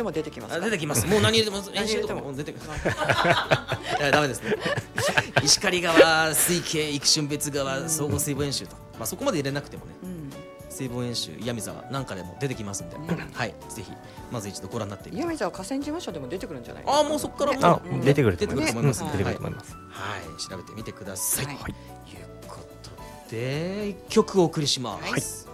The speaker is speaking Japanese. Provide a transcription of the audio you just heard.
ても出てきますか？ 出てきます。もう何入れても演習とかも出てくる。ダメですね。石狩川、水系、育春別川、総合水防演習と、まあそこまで入れなくてもね、水防演習、岩見沢なんかでも出てきますんで、はい、ぜひまず一度ご覧になってみて。 岩見沢河川事務所でも出てくるんじゃないですか？ ああ、もうそこからも出てくると出て思いま。 くると思いますす。 出てくると思います。 はい、調べてみてください。 はいということで、一曲お送りします。